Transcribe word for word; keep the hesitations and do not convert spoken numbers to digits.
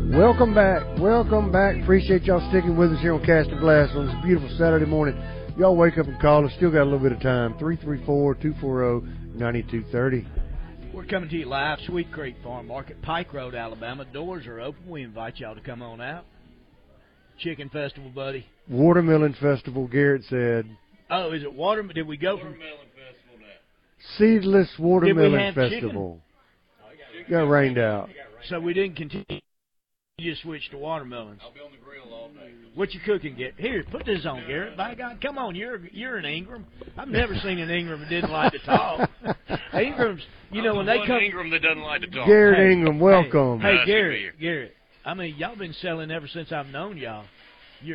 Welcome back. Welcome back. Appreciate y'all sticking with us here on Cast and Blast on this beautiful Saturday morning. Y'all wake up and call us. Still got a little bit of time. three three four, two four zero, nine two three zero. We're coming to you live, Sweet Creek Farm Market, Pike Road, Alabama. Doors are open. We invite y'all to come on out. Chicken Festival, buddy. Watermelon Festival, Garrett said. Oh, is it water? Did we go Watermelon from Festival now. Seedless Watermelon have Festival. Got rained out. So we didn't continue. You just switched to watermelons. I'll be on the grill all day. What you cooking, Garrett? Here, put this on, Garrett. By God, come on, you're you're an Ingram. I've never seen an Ingram that didn't like to talk. Ingrams, you know, I'm when the they one come. Ingram that doesn't like to talk. Garrett Hey, Ingram, welcome. Hey, Nice to be Garrett, here. Garrett. I mean, y'all been selling ever since I've known y'all.